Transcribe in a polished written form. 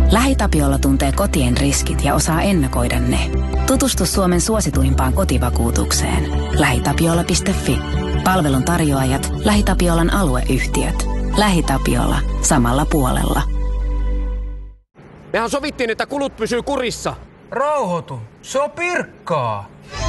LähiTapiola tuntee kotien riskit ja osaa ennakoida ne. Tutustu Suomen suosituimpaan kotivakuutukseen. LähiTapiola.fi. Palvelun tarjoajat, LähiTapiolan alueyhtiöt. LähiTapiola. Samalla puolella. Mehän sovittiin, että kulut pysyy kurissa. Rauhoitu. Se on Pirkkaa.